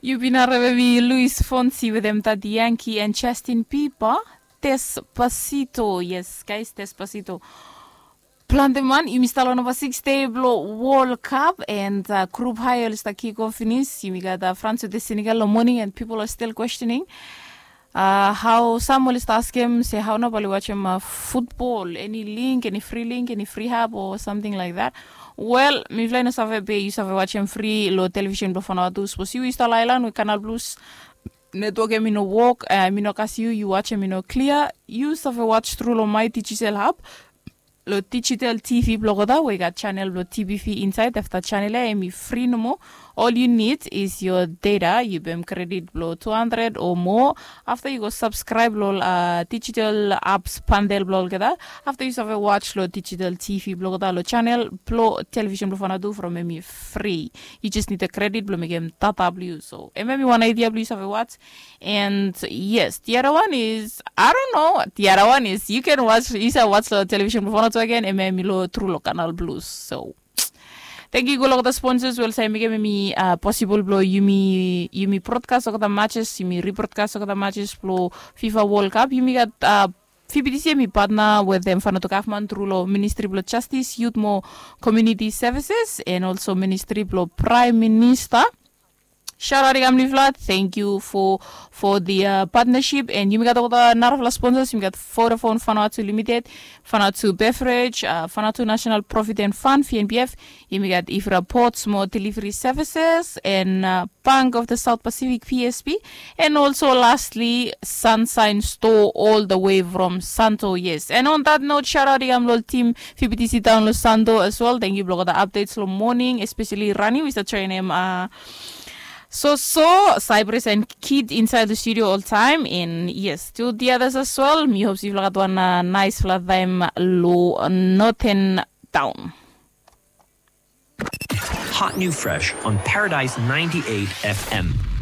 You've been baby Luis Fonsi with them Daddy Yankee and Justin Bieber. Despacito. Yes, guys, Despacito. Planteman, you missed number 6 table World Cup and group high is the kickoff finish. You got France with the Senegal morning and people are still questioning how someone is asking say how nobody watch him football, any link, any free hub or something like that. Well, mi vlei na save be you save watch him free lo television do fana do suppose you install island with Canal Plus network mi no work mi no kasi you watch him no clear you save watch through lo my digital hub lo digital TV blogoda we got channel lo TBV inside after channel mi free no more. All you need is your data. You bem credit blow 200 or more. After you go subscribe lo digital apps pandel blog kada. After you have watch lo digital TV blog lo channel blow television blow fana do from me free. You just need a credit blow me game TW. So maybe one idea you have watch. And yes, the other one is I don't know. The other one is you can watch lo television blow fana to again maybe lo through lo Canal Plus. So thank you go the sponsors will say me possible blow yumi broadcast of the matches yumi rebroadcast of the matches blow FIFA World Cup yumi got FBTC mi partner with them fanato Kaufman through lo Ministry of Justice, Youth More Community Services and also Ministry of Prime Minister. Shout out to Vlad. Thank you for the partnership. And you got all the Narafla sponsors. You got Vodafone, Fanatu Limited, Fanatu Beverage, Fanatu National Provident Fund, FNBF. You got Ifra Portsmouth Delivery Services and Bank of the South Pacific, PSP. And also, lastly, Sunshine Store all the way from Santo. Yes. And on that note, shout out to the team FBTC down Los Santo as well. Thank you for the updates for morning, especially Rani with the train name. So Cypress and Kid inside the studio all time, and yes, to the others as well. Me hopes you've got one nice flat time low nothing down. Hot New Fresh on Paradise 98 FM.